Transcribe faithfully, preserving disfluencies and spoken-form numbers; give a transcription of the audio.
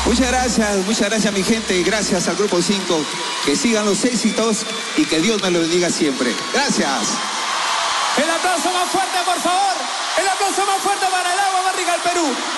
Muchas gracias, muchas gracias mi gente, y gracias al Grupo cinco. Que sigan los éxitos y que Dios me lo bendiga siempre. Gracias. El aplauso más fuerte, por favor. El aplauso más fuerte para el Agua Barriga del Perú.